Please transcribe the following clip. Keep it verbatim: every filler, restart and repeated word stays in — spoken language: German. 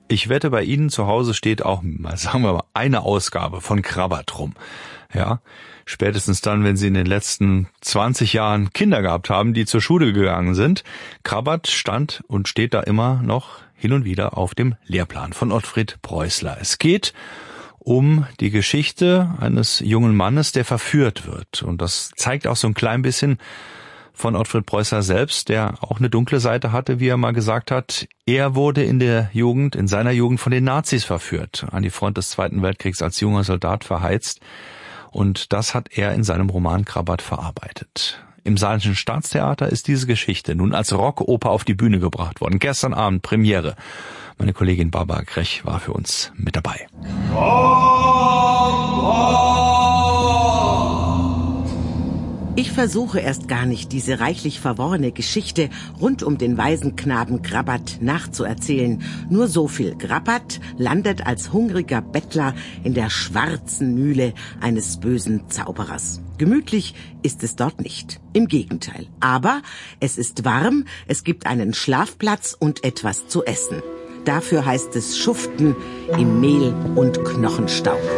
Ich wette, bei Ihnen zu Hause steht auch, sagen wir mal, eine Ausgabe von Krabbert rum. Ja, spätestens dann, wenn Sie in den letzten zwanzig Jahren Kinder gehabt haben, die zur Schule gegangen sind. Krabbert stand und steht da immer noch hin und wieder auf dem Lehrplan von Ottfried Preußler. Es geht um die Geschichte eines jungen Mannes, der verführt wird. Und das zeigt auch so ein klein bisschen von Ottfried Preußler selbst, der auch eine dunkle Seite hatte, wie er mal gesagt hat. Er wurde in der Jugend, in seiner Jugend von den Nazis verführt, an die Front des Zweiten Weltkriegs als junger Soldat verheizt. Und das hat er in seinem Roman Krabbert verarbeitet. Im Saarländischen Staatstheater ist diese Geschichte nun als Rockoper auf die Bühne gebracht worden. Gestern Abend Premiere. Meine Kollegin Barbara Krech war für uns mit dabei. Ich versuche erst gar nicht, diese reichlich verworrene Geschichte rund um den Waisenknaben Krabbert nachzuerzählen. Nur so viel. Krabbert landet als hungriger Bettler in der schwarzen Mühle eines bösen Zauberers. Gemütlich ist es dort nicht. Im Gegenteil. Aber es ist warm, es gibt einen Schlafplatz und etwas zu essen. Dafür heißt es schuften im Mehl und Knochenstaub.